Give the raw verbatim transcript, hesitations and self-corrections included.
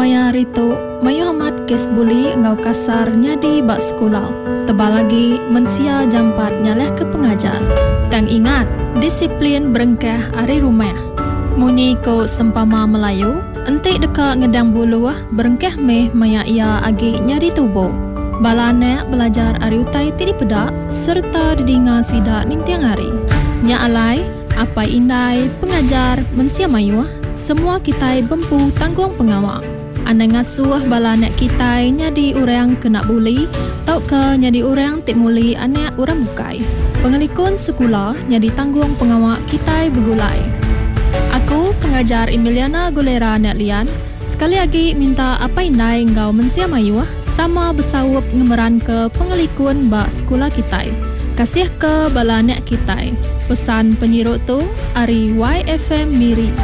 maya rito mayu hamat kes buli ngau kasar nyadi bak sekolah. Tebal lagi mensia jampat nyaleh ke pengajar. Dan ingat, disiplin berengkah ari rumah. Munyi ko sempama Melayu, entik deka ngedang buluh berengkah meh maya ia agi nyari tubuh. Balane belajar ari utai tidi pedak serta didinga sidak ning tiang hari. Nya alai, apa indai pengajar mensia mayu, semua kita bempu tanggung pengawak. Anda ngasuh balanek kita nyadi orang kena buli, tau ke nyadi orang tik muli anak orang bukai. Pengelikun sekolah nyadi tanggung pengawak kita bergulai. Aku pengajar Emiliana Gulera Netlian. Sekali lagi minta apa indai engkau mensia mayu sama bersawup ngemeran ke pengelikun bak sekolah kita. Kasih ke balanek kita. Pesan penyirut tu Ari Y F M Miri.